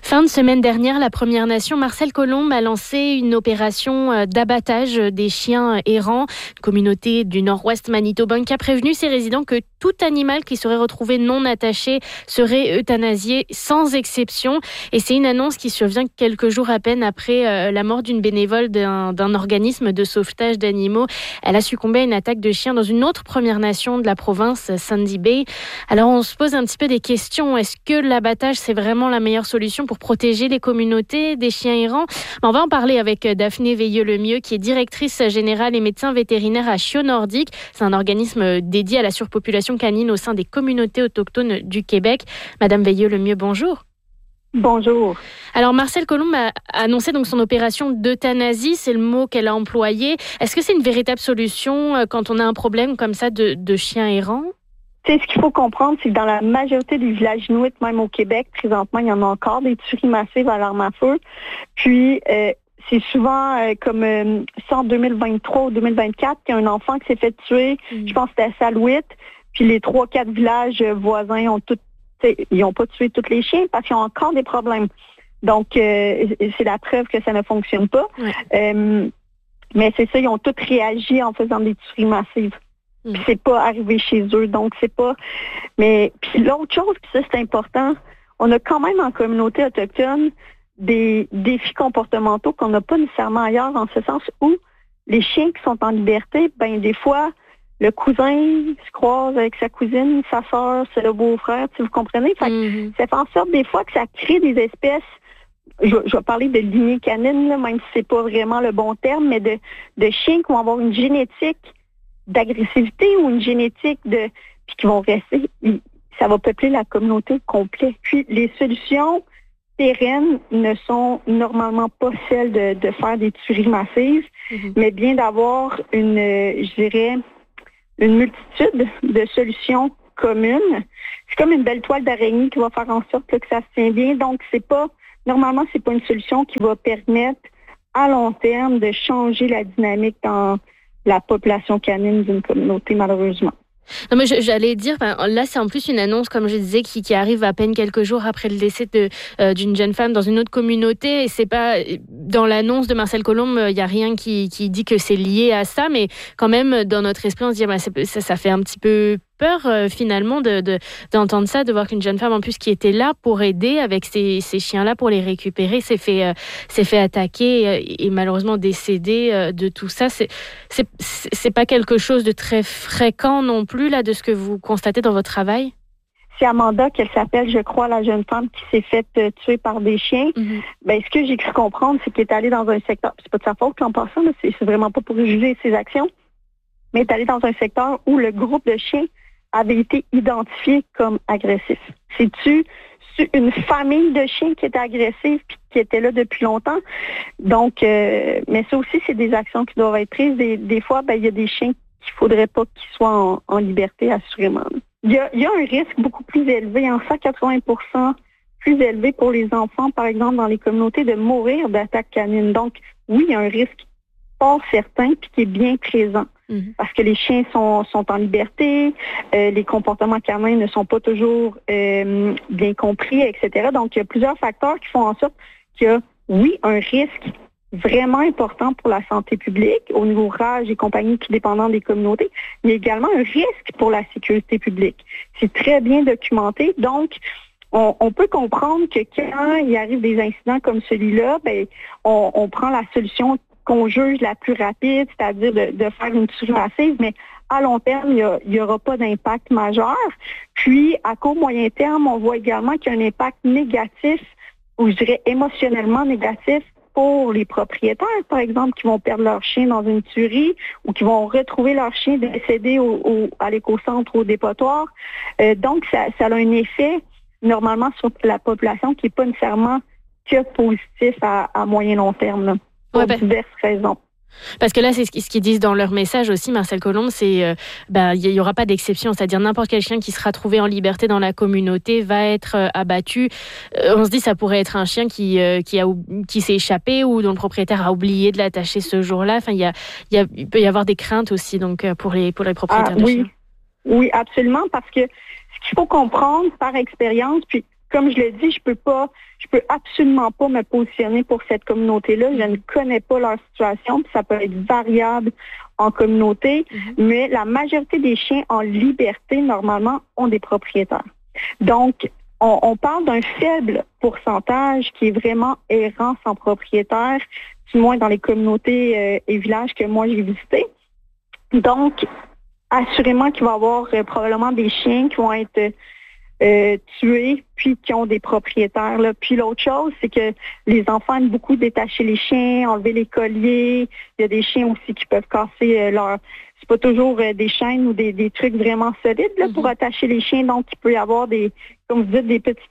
Fin de semaine dernière, la Première Nation Marcel Colombe a lancé une opération d'abattage des chiens errants. Une communauté du nord-ouest manitobain qui a prévenu ses résidents que tout animal qui serait retrouvé non attaché serait euthanasié sans exception. Et c'est une annonce qui survient quelques jours à peine après la mort d'une bénévole d'un organisme de sauvetage d'animaux. Elle a succombé à une attaque de chiens dans une autre Première Nation de la province, Sandy Bay. Alors on se pose un petit peu des questions. Est-ce que l'abattage, c'est vraiment la meilleure solution pour protéger les communautés des chiens errants? On va en parler avec Daphné Veilleux-Lemieux, qui est directrice générale et médecin vétérinaire à Chiots Nordiques. C'est un organisme dédié à la surpopulation canine au sein des communautés autochtones du Québec. Madame Veilleux-Lemieux, bonjour. Bonjour. Alors Marcel Colombe a annoncé donc son opération d'euthanasie, c'est le mot qu'elle a employé. Est-ce que c'est une véritable solution quand on a un problème comme ça de chiens errants? Ce qu'il faut comprendre, c'est que dans la majorité des villages inuits, même au Québec, présentement, il y en a encore des tueries massives à l'arme à feu. Puis, c'est souvent comme ça en 2023 ou 2024, qu'il y a un enfant qui s'est fait tuer, je pense que c'était à Salouit, puis les 3-4 villages voisins ils n'ont pas tué tous les chiens parce qu'ils ont encore des problèmes. Donc, c'est la preuve que ça ne fonctionne pas. Ouais. Mais c'est ça, ils ont tous réagi en faisant des tueries massives. Puis c'est pas arrivé chez eux, donc c'est pas... Mais puis l'autre chose, puis ça c'est important, on a quand même en communauté autochtone des défis comportementaux qu'on n'a pas nécessairement ailleurs, en ce sens où les chiens qui sont en liberté, ben des fois, le cousin se croise avec sa cousine, sa soeur, c'est le beau-frère, si vous comprenez. Fait que ça fait en sorte des fois que ça crée des espèces, je vais parler de lignée canine, là, même si c'est pas vraiment le bon terme, mais de chiens qui vont avoir une génétique d'agressivité ou une génétique puis qui vont rester, ça va peupler la communauté au complet. Puis les solutions pérennes ne sont normalement pas celles de faire des tueries massives, mais bien d'avoir une multitude de solutions communes. C'est comme une belle toile d'araignée qui va faire en sorte que ça se tient bien. Donc normalement c'est pas une solution qui va permettre à long terme de changer la dynamique dans la population canine d'une communauté, malheureusement. Non, mais j'allais dire, là, c'est en plus une annonce, comme je disais, qui arrive à peine quelques jours après le décès d'une jeune femme dans une autre communauté. Et c'est pas dans l'annonce de Marcel Colombe, il n'y a rien qui dit que c'est lié à ça, mais quand même, dans notre esprit, on se dit, ça fait un petit peu peur finalement d'entendre ça, de voir qu'une jeune femme en plus qui était là pour aider avec ces chiens-là pour les récupérer s'est fait attaquer et malheureusement décédée de tout ça. C'est pas quelque chose de très fréquent non plus là de ce que vous constatez dans votre travail. C'est Amanda qu'elle s'appelle, je crois, la jeune femme qui s'est faite tuer par des chiens. Ben, ce que j'ai cru comprendre, c'est qu'elle est allée dans un secteur, c'est pas de sa faute en passant, là, c'est vraiment pas pour juger ses actions, mais elle est allée dans un secteur où le groupe de chiens avait été identifié comme agressif. C'est-tu une famille de chiens qui était agressive puis qui était là depuis longtemps? Donc, mais ça aussi, c'est des actions qui doivent être prises. Des fois, il y a des chiens qu'il faudrait pas qu'ils soient en liberté, assurément. Il y a un risque beaucoup plus élevé, en 180% plus élevé pour les enfants, par exemple, dans les communautés, de mourir d'attaques canines. Donc, oui, il y a un risque pas certain puis qui est bien présent. Parce que les chiens sont en liberté, les comportements canins ne sont pas toujours bien compris, etc. Donc, il y a plusieurs facteurs qui font en sorte qu'il y a, oui, un risque vraiment important pour la santé publique, au niveau rage et compagnie, tout dépendant des communautés, mais également un risque pour la sécurité publique. C'est très bien documenté. Donc, on peut comprendre que quand il arrive des incidents comme celui-là, on prend la solution qu'on juge la plus rapide, c'est-à-dire de faire une tuerie massive, mais à long terme, il n'y aura pas d'impact majeur. Puis, à court moyen terme, on voit également qu'il y a un impact négatif, ou je dirais émotionnellement négatif, pour les propriétaires, par exemple, qui vont perdre leur chien dans une tuerie ou qui vont retrouver leur chien décédé à l'écocentre ou au dépotoir. Donc, ça a un effet, normalement, sur la population qui n'est pas nécessairement que positif à moyen-long terme, là. Pour diverses raisons. Parce que là, c'est ce qu'ils disent dans leur message aussi, Marcel Colombe, c'est il n'y aura pas d'exception, c'est-à-dire n'importe quel chien qui sera trouvé en liberté dans la communauté va être abattu. On se dit ça pourrait être un chien qui s'est échappé ou dont le propriétaire a oublié de l'attacher ce jour-là. Enfin, il peut y avoir des craintes aussi donc pour les propriétaires de chiens. Oui, absolument, parce que ce qu'il faut comprendre par expérience, puis comme je l'ai dit, je peux absolument pas me positionner pour cette communauté-là. Je ne connais pas leur situation, puis ça peut être variable en communauté, mais la majorité des chiens en liberté, normalement, ont des propriétaires. Donc, on parle d'un faible pourcentage qui est vraiment errant sans propriétaire, du moins dans les communautés et villages que moi j'ai visités. Donc, assurément qu'il va y avoir probablement des chiens qui vont être tués, puis qui ont des propriétaires. Là. Puis l'autre chose, c'est que les enfants aiment beaucoup détacher les chiens, enlever les colliers. Il y a des chiens aussi qui peuvent casser c'est pas toujours des chaînes ou des trucs vraiment solides là, pour attacher les chiens. Donc, il peut y avoir comme vous dites, des petites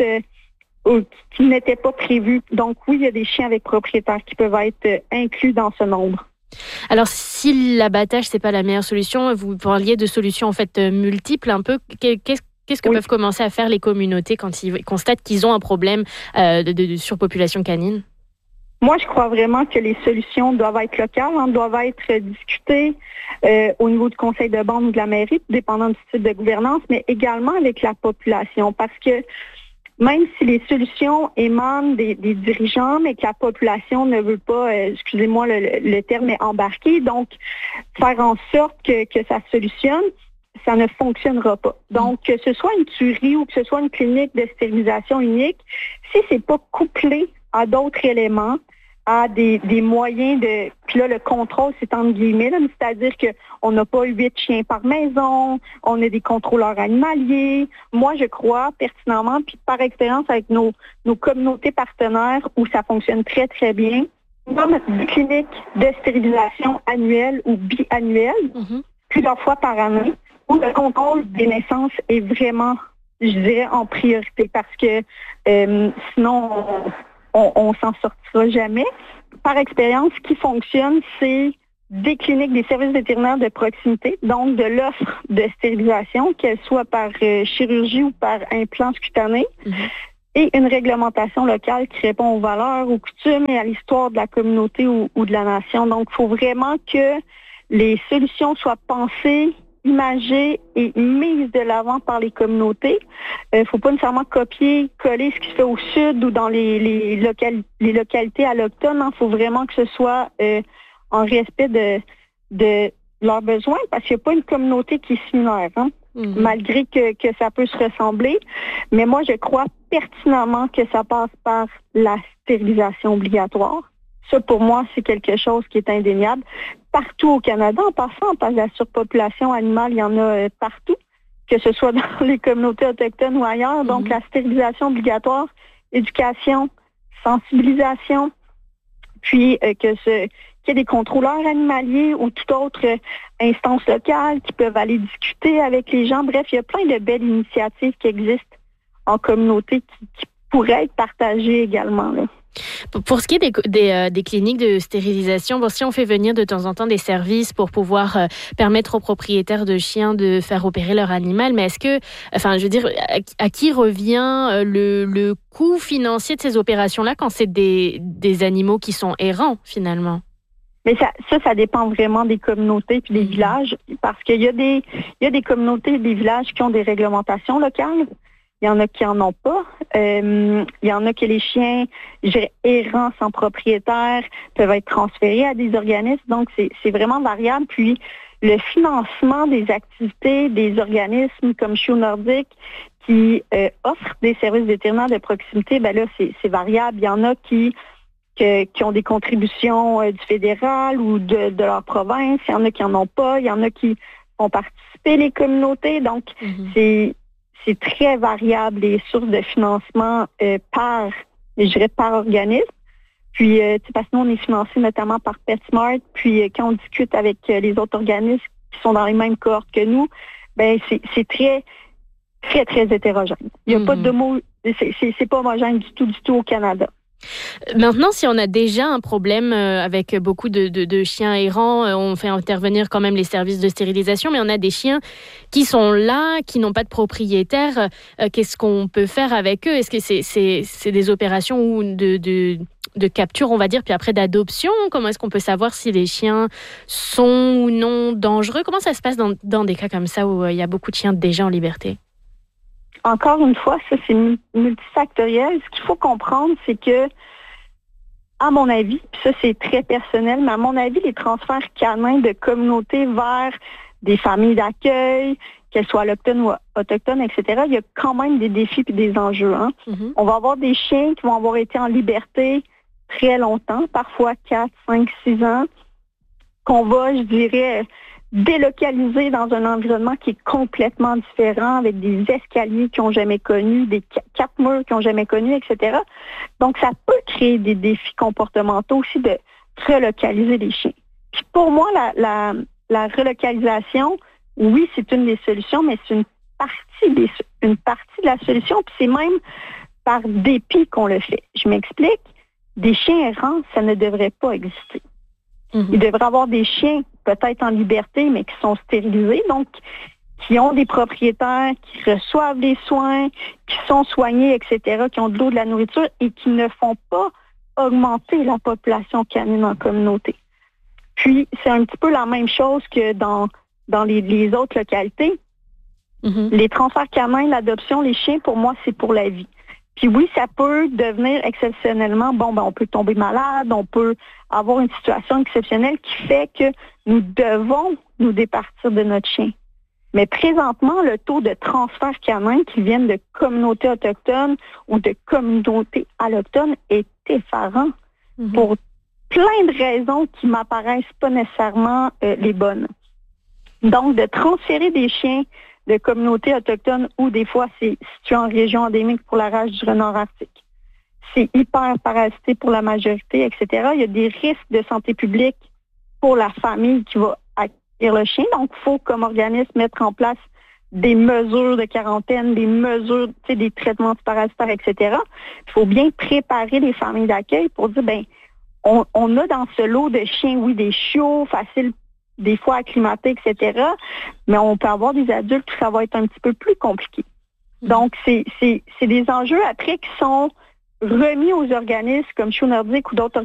fuites qui n'étaient pas prévues. Donc, oui, il y a des chiens avec propriétaires qui peuvent être inclus dans ce nombre. Alors, si l'abattage, c'est pas la meilleure solution, vous parliez de solutions en fait multiples un peu. Qu'est-ce que peuvent commencer à faire les communautés quand ils constatent qu'ils ont un problème de surpopulation canine? Moi, je crois vraiment que les solutions doivent être locales, doivent être discutées au niveau du conseil de bande ou de la mairie, dépendant du type de gouvernance, mais également avec la population. Parce que même si les solutions émanent des dirigeants, mais que la population ne veut pas, excusez-moi, le terme est embarqué, donc faire en sorte que ça solutionne, ça ne fonctionnera pas. Donc, que ce soit une tuerie ou que ce soit une clinique de stérilisation unique, si c'est pas couplé à d'autres éléments, à des moyens de... Puis là, le contrôle, c'est entre guillemets, là, c'est-à-dire qu'on n'a pas 8 chiens par maison, on a des contrôleurs animaliers. Moi, je crois pertinemment, puis par expérience avec nos communautés partenaires où ça fonctionne très, très bien, comme une clinique de stérilisation annuelle ou biannuelle, plusieurs fois par année, où le contrôle des naissances est vraiment, je dirais, en priorité parce que sinon, on s'en sortira jamais. Par expérience, ce qui fonctionne, c'est des cliniques, des services vétérinaires de proximité, donc de l'offre de stérilisation, qu'elle soit par chirurgie ou par implant cutané, et une réglementation locale qui répond aux valeurs, aux coutumes et à l'histoire de la communauté ou de la nation. Donc, il faut vraiment que les solutions soient pensées, imagées et mises de l'avant par les communautés. Il ne faut pas nécessairement copier, coller ce qui se fait au sud ou dans les localités alloctones. Il faut vraiment que ce soit en respect de leurs besoins, parce qu'il n'y a pas une communauté qui est similaire, malgré que ça peut se ressembler. Mais moi, je crois pertinemment que ça passe par la stérilisation obligatoire. Ça, pour moi, c'est quelque chose qui est indéniable. Partout au Canada, en passant, parce que la surpopulation animale, il y en a partout, que ce soit dans les communautés autochtones ou ailleurs. Donc, la stérilisation obligatoire, éducation, sensibilisation, puis qu'il y ait des contrôleurs animaliers ou toute autre instance locale qui peuvent aller discuter avec les gens. Bref, il y a plein de belles initiatives qui existent en communauté qui pourraient être partagées également, là. Pour ce qui est des cliniques de stérilisation, si on fait venir de temps en temps des services pour pouvoir permettre aux propriétaires de chiens de faire opérer leur animal, mais est-ce que, je veux dire, à qui revient le coût financier de ces opérations-là quand c'est des animaux qui sont errants, finalement? Mais ça dépend vraiment des communautés puis des villages, parce qu'il y a des communautés et des villages qui ont des réglementations locales. Il y en a qui en ont pas. Il y en a que les chiens, je dirais, errants sans propriétaire peuvent être transférés à des organismes. Donc, c'est vraiment variable. Puis, le financement des activités des organismes comme Chiot Nordique qui offrent des services vétérinaires de proximité, ben là, c'est variable. Il y en a qui ont des contributions du fédéral ou de leur province. Il y en a qui en ont pas. Il y en a qui font participer les communautés. Donc, c'est très variable les sources de financement par organisme. Puis, parce que nous, on est financé notamment par PetSmart. Puis, quand on discute avec les autres organismes qui sont dans les mêmes cohortes que nous, ben c'est très, très, très hétérogène. Il n'y a pas de mots, c'est pas homogène du tout au Canada. Maintenant, si on a déjà un problème avec beaucoup de chiens errants, on fait intervenir quand même les services de stérilisation, mais on a des chiens qui sont là, qui n'ont pas de propriétaire. Qu'est-ce qu'on peut faire avec eux? Est-ce que c'est des opérations de capture, on va dire, puis après d'adoption? Comment est-ce qu'on peut savoir si les chiens sont ou non dangereux? Comment ça se passe dans des cas comme ça où il y a beaucoup de chiens déjà en liberté? Encore une fois, ça, c'est multifactoriel. Ce qu'il faut comprendre, c'est que, à mon avis, puis ça, c'est très personnel, mais à mon avis, les transferts canins de communautés vers des familles d'accueil, qu'elles soient allochtones ou autochtones, etc., il y a quand même des défis et des enjeux. Hein? Mm-hmm. On va avoir des chiens qui vont avoir été en liberté très longtemps, parfois 4, 5, 6 ans, qu'on va, je dirais, délocaliser dans un environnement qui est complètement différent, avec des escaliers qu'ils n'ont jamais connus, des 4 murs qu'ils n'ont jamais connus, etc. Donc, ça peut créer des défis comportementaux aussi de relocaliser les chiens. Puis pour moi, la relocalisation, oui, c'est une des solutions, mais c'est une partie de la solution, puis c'est même par dépit qu'on le fait. Je m'explique. Des chiens errants, ça ne devrait pas exister. Mm-hmm. Il devrait y avoir des chiens peut-être en liberté, mais qui sont stérilisés, donc qui ont des propriétaires, qui reçoivent des soins, qui sont soignés, etc., qui ont de l'eau, de la nourriture et qui ne font pas augmenter la population canine en communauté. Puis, c'est un petit peu la même chose que dans les autres localités. Mm-hmm. Les transferts canins, l'adoption, les chiens, pour moi, c'est pour la vie. Puis oui, ça peut devenir exceptionnellement, on peut tomber malade, on peut avoir une situation exceptionnelle qui fait que nous devons nous départir de notre chien. Mais présentement, le taux de transfert canin qui viennent de communautés autochtones ou de communautés allochtones est effarant pour plein de raisons qui m'apparaissent pas nécessairement les bonnes. Donc, de transférer des chiens de communautés autochtones ou des fois c'est situé en région endémique pour la rage du renard arctique. C'est hyper parasité pour la majorité, etc. Il y a des risques de santé publique pour la famille qui va accueillir le chien. Donc, il faut, comme organisme, mettre en place des mesures de quarantaine, des mesures, des traitements parasitaires, etc. Il faut bien préparer les familles d'accueil pour dire, on a dans ce lot de chiens, oui, des chiots faciles, des fois acclimatés, etc. Mais on peut avoir des adultes où ça va être un petit peu plus compliqué. Donc, c'est des enjeux après qui sont remis aux organismes comme Chou Nordique ou d'autres